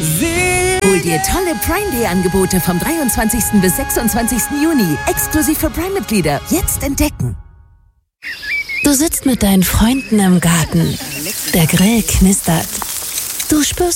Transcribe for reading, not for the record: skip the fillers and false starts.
Hol dir tolle Prime Day Angebote vom 23. bis 26. Juni. Exklusiv für Prime-Mitglieder. Jetzt entdecken. Du sitzt mit deinen Freunden im Garten. Der Grill knistert. Du spürst